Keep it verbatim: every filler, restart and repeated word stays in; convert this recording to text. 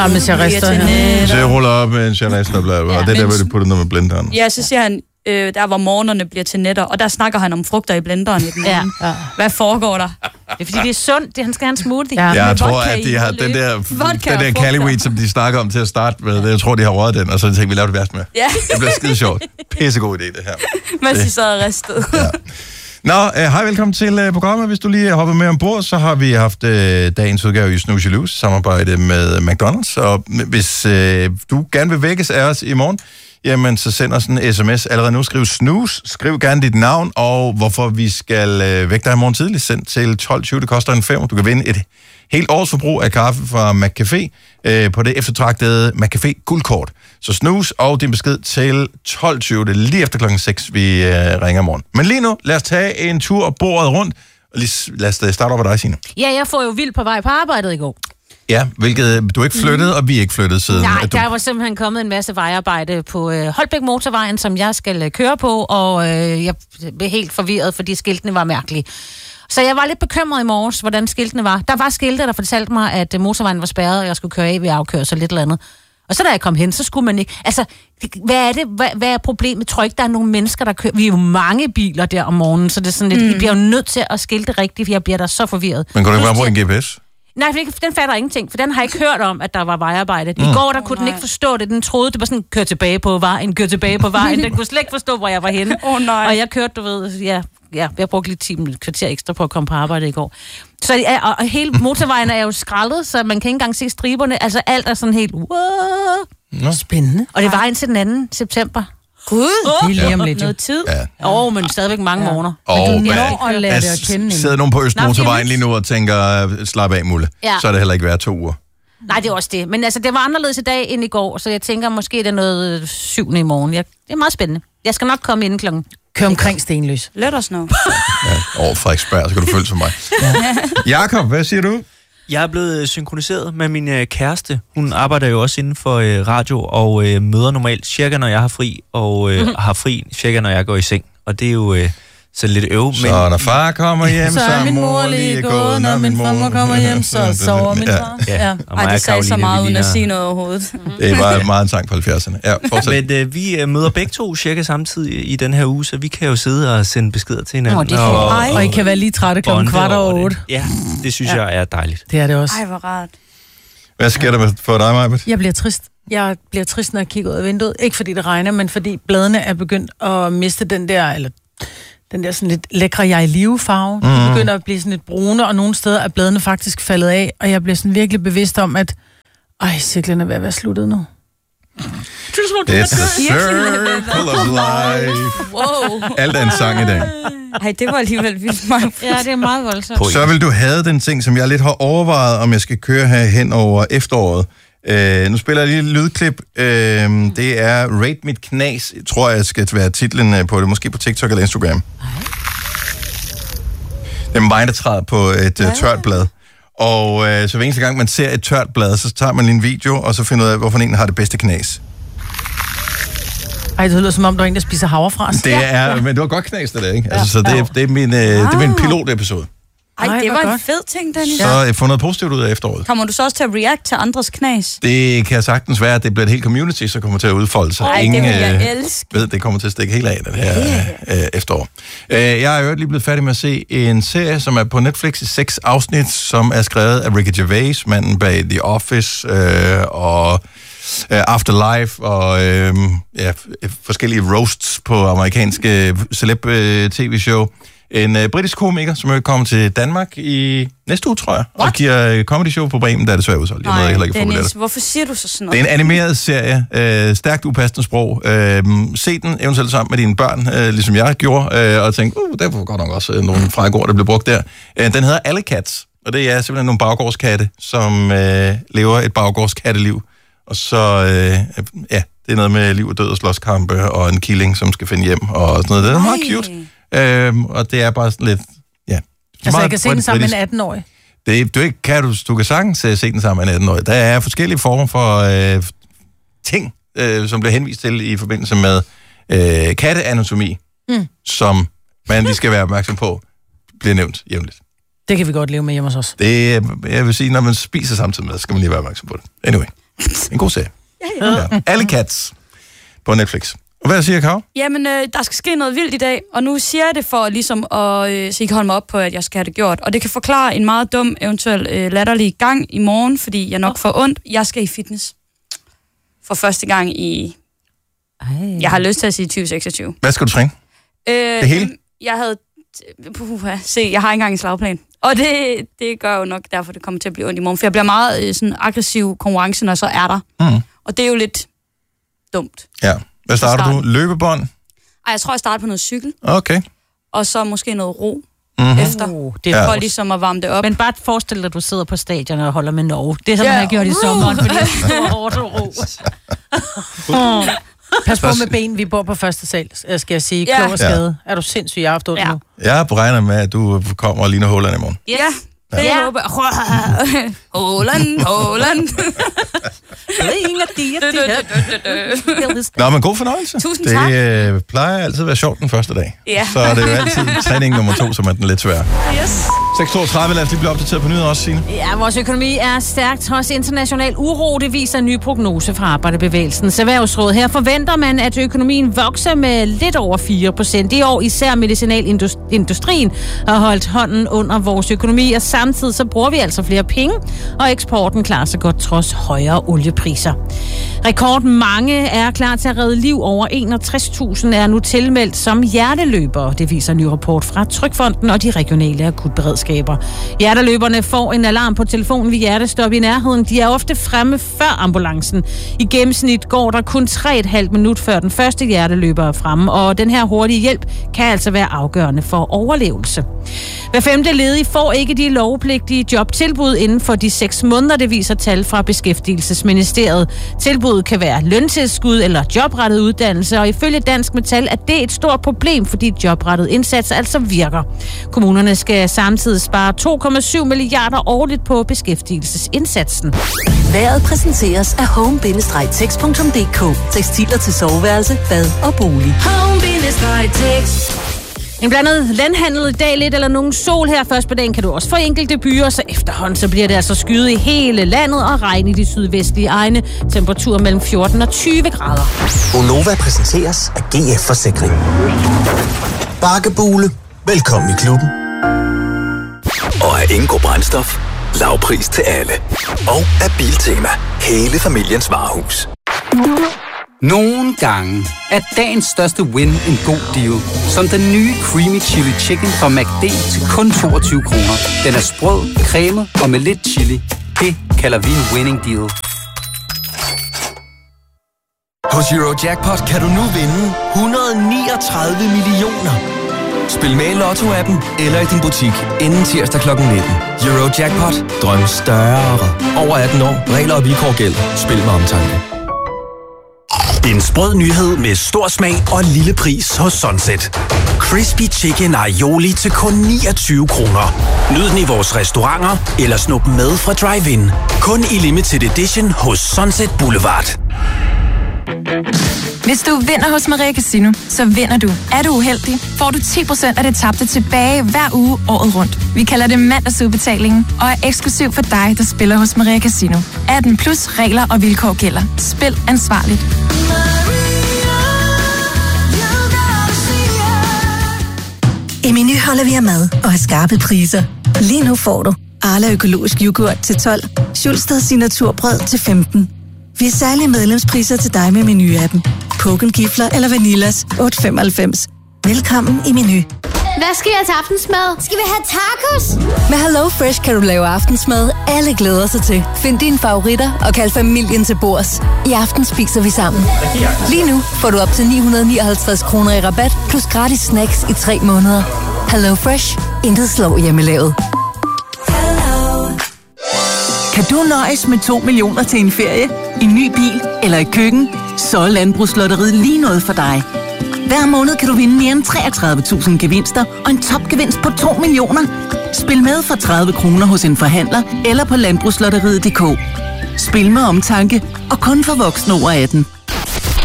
Ja, men jeg rister her. Så jeg ruller op med en charester, bla, bla, og det der, hvor du putter noget med blenderen. Ja, så siger han, øh, der hvor morgenerne bliver til nætter, og der snakker han om frugter i blenderen i den Ja. ja. Hvad foregår der? Det er fordi, det er sundt. Det, han skal have en smoothie. Ja, jeg med tror, vodka at de i har og den løb. der, Vodka den der og Cali frugter. Weed, som de snakker om til at starte med. Jeg tror, de har røget den, og så tænkte vi, lad det værste med. Ja. Det bliver skide sjovt. Pissegod idé, det her. Mens de sad og ristede. Ja. Nå, øh, hej, velkommen til øh, programmet. Hvis du lige er hoppet med ombord, så har vi haft øh, dagens udgave i Snooze Loose, samarbejde med McDonald's. Og hvis øh, du gerne vil vækkes af os i morgen, jamen så send os en sms. Allerede nu skriv snooze, skriv gerne dit navn, og hvorfor vi skal øh, vække dig i morgen tidligt. Send til tolv tyve, det koster en fem. Du kan vinde et helt års forbrug af kaffe fra McCafé øh, på det eftertragtede McCafé guldkort. Så snooze og din besked til tolv tyve, det er lige efter klokken seks, vi øh, ringer i morgen. Men lige nu, lad os tage en tur og bordet rundt, og lige, lad os starte over dig, Signe. Ja, jeg får jo vildt på vej på arbejdet i går. Ja, hvilket du er ikke flyttet, mm. og vi er ikke flyttet siden. Nej, at du... der var simpelthen kommet en masse vejarbejde på øh, Holbæk Motorvejen, som jeg skal øh, køre på, og øh, jeg blev helt forvirret, fordi skiltene var mærkelige. Så jeg var lidt bekymret i morges, hvordan skiltene var. Der var skilte, der fortalte mig, at øh, motorvejen var spærret, og jeg skulle køre af ved afkørsel lidt eller andet. Og så da jeg kom hen, så skulle man ikke... Altså, hvad er det? Hvad, hvad er problemet? Jeg tror ikke, der er nogen mennesker, der kører... Vi er jo mange biler der om morgenen, så det er sådan lidt... Mm. I bliver jo nødt til at skilte rigtigt, for jeg bliver da så forvirret. Men kan du ikke bare bruge en G P S? Nej, for den fatter ingenting, for den har ikke hørt om, at der var vejarbejde. I Mm. går, der kunne oh, den ikke forstå det. Den troede, det var sådan, kør tilbage på vejen, kør tilbage på vejen. Den kunne slet ikke forstå, hvor jeg var henne. Åh, nej. Og jeg kørte, du ved, ja, ja, jeg brugte lige ti kvarter ekstra på at komme på arbejde i går. Så ja, og, og hele motorvejen er jo skrællet, så man kan ikke engang se striberne. Altså alt er sådan helt... Nå. Spændende. Og det var indtil den anden september. Gud, Det er lige om lidt. Noget tid. Ja. Åh, oh, men stadigvæk mange ja. måneder. Og Men du hvad- når at lade det at kende der hende. sidder nogen på Østmotorvejen Nå, lige nu og tænker, slap af, Mulle. Ja. Så er det heller ikke været to uger. Nej, det er også det. Men altså, det var anderledes i dag end i går, så jeg tænker, måske det er noget syvende i morgen. Jeg, det er meget spændende. Jeg skal nok komme inden klokken. Kør omkring Stenløs. let os know. Ja, over Frederiksberg, så kan du følge som mig. Jakob, hvad siger du? Jeg er blevet synkroniseret med min øh, kæreste. Hun arbejder jo også inden for øh, radio og øh, møder normalt cirka, når jeg har fri, og øh, mm-hmm. har fri cirka, når jeg går i seng. Og det er jo øh, så lidt øv. Så når far kommer hjem, Så er min mor lige gået, når min farmor kommer hjem, så sover min far. Ja, Ja. og Ej, mig og det sagde så Karoline, meget vi uden at ligner- sige noget overhovedet. Det var meget en sang fra halvfjerdserne. Ja, fortsæt. Men øh, vi øh, møder begge to cirka samtidig i den her uge, så vi kan jo sidde og sende beskeder til hinanden. Nå, det er fint. og, Og I kan være lige trætte klokken bonde kvart over over otte. det. Ja, det synes ja. jeg er dejligt. Det er det også. Ej, hvor rart. Hvad sker der for dig, Majbert? Jeg bliver trist. Jeg bliver trist, når jeg kigger ud af vinduet. Ikke fordi det regner, men fordi bladene er begyndt at miste den der, eller den der sådan lidt lækre jeg i live farve. Mm. De begynder at blive sådan lidt brune, og nogle steder er bladene faktisk faldet af, og jeg bliver sådan virkelig bevidst om, at ej, cyklen er ved at være sluttet nu. It's a circle of life. Wow. Alt er en sang i dag. Ej, det var alligevel vildt meget. Ja, det er meget voldsomt. Så vil du have den ting, som jeg lidt har overvejet, om jeg skal køre her hen over efteråret. Uh, nu spiller jeg lige et lydklip. Uh, det er Rate Mit Knas, tror jeg skal være titlen på det. Måske på TikTok eller Instagram. Det er mig, der træder på et uh, tørt blad. Og uh, så hver eneste gang, man ser et tørt blad, så tager man lige en video, og så finder ud af, hvorfor en har det bedste knas. Ej, det lyder som om, der er en, der spiser havrefras. Det er, men det var godt knas, det der, ikke? Altså, så det, er- det, er min, uh, det er min pilotepisode. Ej, Ej, det hvor var en godt. fed ting, Dennis. Så jeg får noget positivt ud af efteråret. Kommer du så også til at react til andres knas? Det kan sagtens være, at det bliver et helt community, så kommer til at udfolde sig. Ej, det Ingen vil jeg øh, elske. ved, det kommer til at stikke helt af det her øh, efterår. Øh, jeg er jo lige blevet færdig med at se en serie, som er på Netflix i seks afsnit, som er skrevet af Ricky Gervais, manden bag The Office øh, og øh, Afterlife og øh, ja, forskellige roasts på amerikanske celeb-tv-show. En øh, britisk komiker, som er kommet til Danmark i næste uge, tror jeg, What? og giver øh, comedy show på Bremen, der er desværre udsolgt. Jeg ved heller ikke, Dennis, det. hvorfor siger du så sådan noget? Det er en animeret serie, øh, stærkt upassende sprog. Øh, se den eventuelt sammen med dine børn, øh, ligesom jeg gjorde, øh, og tænkte, uh, der var godt nok også øh, nogle frække ord, der blev brugt der. Øh, den hedder Alley Cats, og det er simpelthen nogle baggårdskatte, som øh, lever et baggårdskatteliv. Og så, øh, ja, det er noget med liv og død og slåskampe, og en killing, som skal finde hjem, og sådan noget. Det er Ej. meget cute. Øhm, og det er bare sådan lidt, ja. Altså, jeg kan se den sammen med en atten-årig. Det, du, ikke, kan, du, du kan sagtens uh, se den sammen med en atten-årig. Der er forskellige former for øh, ting, øh, som bliver henvist til i forbindelse med øh, katteanatomi, mm. som man lige skal være opmærksom på, bliver nævnt jævnligt. Det kan vi godt leve med hjemme hos os. Det, jeg vil sige, når man spiser samtidig med, skal man lige være opmærksom på det. Anyway. En god serie. Ja, ja. Ja. Alle Cats på Netflix. Og hvad siger Karo? Jamen, øh, der skal ske noget vildt i dag, og nu siger jeg det for ligesom at, øh, så I kan holde mig op på, at jeg skal have det gjort. Og det kan forklare en meget dum, eventuel øh, latterlig gang i morgen, fordi jeg nok får ondt. Jeg skal i fitness. For første gang i... Ej. Jeg har lyst til at sige tyve seksogtyve. Hvad skal du træne? Øh, det hele? Jeg havde... Puh, se, jeg har ikke engang en slagplan. Og det, det gør jo nok derfor, det kommer til at blive ondt i morgen. For jeg bliver meget øh, sådan aggressiv konkurrence, når så er der. Mm. Og det er jo lidt dumt. Ja. Hvad starter du? Løbebånd? Ej, jeg tror, jeg starter på noget cykel. Okay. Og så måske noget ro mm-hmm. efter. Oh, det er for ligesom at varme det op. Men bare forestil dig, at du sidder på stadion og holder med Norge. Det er sådan, yeah. man har gjort i sommeren, fordi det er hårdt og ro. oh. Pas på med ben, vi bor på første sal, skal jeg sige. Klog og skade. Ja. Er du sindssygt, jeg har haft ondt ja. nu? Jeg beregner med, at du kommer og ligner Håland i morgen. Ja. Det ja. håber jeg. Håland, Håland. Nå, men god fornøjelse. Tusind tak. Det øh, plejer altid at være sjovt den første dag. Ja. Så er det jo altid træning nummer to, som er den lidt svær. Yes. seks toogtredive, lad os lige blive opdateret på nyheder også, Signe. Ja, vores økonomi er stærkt trods international uro. Det viser en ny prognose fra Arbejderbevægelsens Erhvervsråd. Her forventer man, at økonomien vokser med lidt over fire procent i år. Især medicinalindustrien har holdt hånden under vores økonomi, og samtidig så bruger vi altså flere penge, og eksporten klarer sig godt trods højere oliepriser. Rekord mange er klar til at redde liv. Over enogtres tusind er nu tilmeldt som hjerteløbere. Det viser en ny rapport fra Trygfonden og de regionale akutberedskaber. Hjerteløberne får en alarm på telefonen ved hjertestop i nærheden. De er ofte fremme før ambulancen. I gennemsnit går der kun tre komma fem minut før den første hjerteløber er fremme, og den her hurtige hjælp kan altså være afgørende for overlevelse. Hver femte ledig får ikke de lovpligtige jobtilbud inden for de seks måneder, det viser tal fra Beskæftigelsesministeriet. Tilbuddet kan være løntilskud eller jobrettet uddannelse, og ifølge Dansk Metal er det et stort problem, fordi jobrettet indsats altså virker. Kommunerne skal samtidig spare to komma syv milliarder årligt på beskæftigelsesindsatsen. Vejret præsenteres af home bindestreg tex punktum d k. Tekstiler til soveværelse, bad og bolig. home bindestreg tex. En blandet landhandel i dag, lidt eller nogen sol her først på dagen, kan du også få enkelte byer, så efterhånden så bliver det altså skyet i hele landet og regn i de sydvestlige egne. Temperatur mellem fjorten og tyve grader. Gonova præsenteres af G F Forsikring. Bakkebule. Velkommen i klubben. Og af Ingo Brændstof. Lavpris til alle. Og af Biltema. Hele familiens varehus. Nogle gange er dagens største win en god deal. Som den nye Creamy Chili Chicken fra McD til kun toogtyve kroner. Den er sprød, cremet og med lidt chili. Det kalder vi en winning deal. Hos Eurojackpot kan du nu vinde et hundrede og niogtredive millioner. Spil med i Lotto-appen eller i din butik inden tirsdag klokken nitten. Eurojackpot. Drøm større. Over atten år. Regler og vilkår gælder. Spil med omtanke. En sprød nyhed med stor smag og lille pris hos Sunset. Crispy Chicken Aioli til kun niogtyve kroner. Nyd den i vores restauranter eller snup med fra Drive-In. Kun i limited edition hos Sunset Boulevard. Hvis du vinder hos Maria Casino, så vinder du. Er du uheldig, får du ti procent af det tabte tilbage hver uge året rundt. Vi kalder det mandagsudbetalingen og er eksklusiv for dig, der spiller hos Maria Casino. atten plus regler og vilkår gælder. Spil ansvarligt. I Meny holder vi af mad og har skarpe priser. Lige nu får du Arla økologisk yoghurt til tolv, Schulstad signaturbrød til femten. Vi har særlige medlemspriser til dig med Meny-appen. Poken Gifler eller Vanillas otte femoghalvfems. Velkommen i Meny. Hvad skal jeg til aftensmad? Skal vi have tacos? Med Hello Fresh kan du lave aftensmad, alle glæder sig til. Find dine favoritter og kald familien til bords. I aften spiser vi sammen. Lige nu får du op til ni hundrede nioghalvtreds kroner i rabat, plus gratis snacks i tre måneder. Hello Fresh. Intet slår hjemmelavet. Kan du nøjes med to millioner til en ferie, en ny bil eller et køkken? Så er Landbrugslotteriet lige noget for dig. Hver måned kan du vinde mere end treogtredive tusind gevinster og en topgevinst på to millioner. Spil med for tredive kroner hos en forhandler eller på landbrugslotteriet punktum d k. Spil med omtanke og kun for voksne over atten.